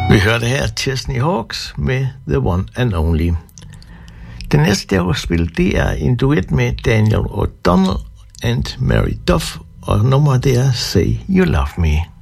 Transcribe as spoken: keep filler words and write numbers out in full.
Vi hørte her Chesney Hawks med The One and Only. Det næste, jeg vil spille, det er en duet med Daniel O'Donnell and Mary Duff, og nummeret det er Say You Love Me.